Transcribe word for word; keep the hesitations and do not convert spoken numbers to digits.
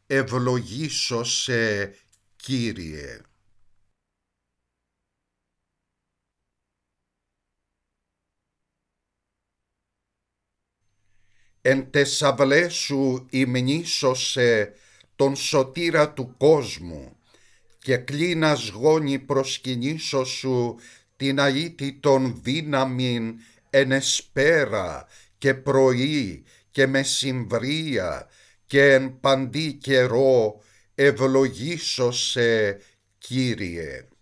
ευλογήσω σε, Κύριε. Εν τες αυλές σου υμνήσωσε τον σωτήρα του κόσμου και κλίνας γόνι προσκυνήσω σου την αίτητον δύναμην εν εσπέρα και πρωί και μεσημβρία και εν παντή καιρό ευλογήσω σε, Κύριε.